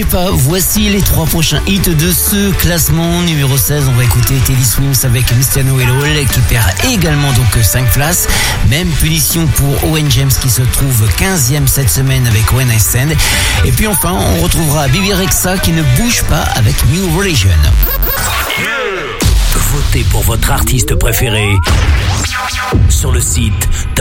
bougez pas, voici les 3 prochains hits de ce classement. Numéro 16, on va écouter Teddy Swims avec Mr. Know-It-All qui perd également donc 5 places. Même punition pour Owen James qui se trouve 15e cette semaine avec When I Stand. Et puis enfin, on retrouvera Bebe Rexha qui ne bouge pas avec New Religion. Votez pour votre artiste préféré sur le site